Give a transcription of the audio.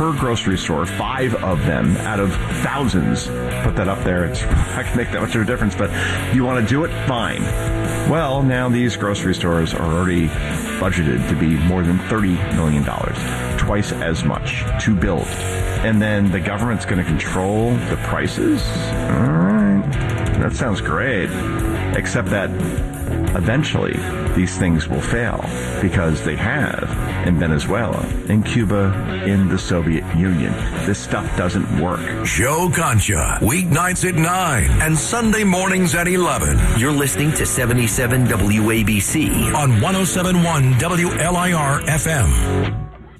per grocery store, 5 of them out of thousands. Put that up there. It's not going to make that much of a difference, but you want to do it? Fine. Well, now these grocery stores are already budgeted to be more than $30 million, twice as much to build. And then the government's going to control the prices? All right. That sounds great. Except that eventually these things will fail because they have in Venezuela, in Cuba, in the Soviet Union. This stuff doesn't work. Joe Concha, weeknights at 9 and Sunday mornings at 11. You're listening to 77 WABC on 107.1 WLIR FM.